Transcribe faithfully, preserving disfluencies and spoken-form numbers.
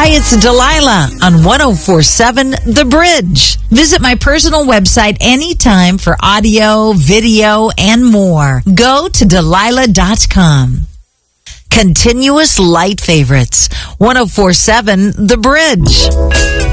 Hi, it's Delilah on one oh four point seven The Bridge. Visit my personal website anytime for audio, video, and more. Go to Delilah dot com. Continuous light favorites. one oh four point seven The Bridge.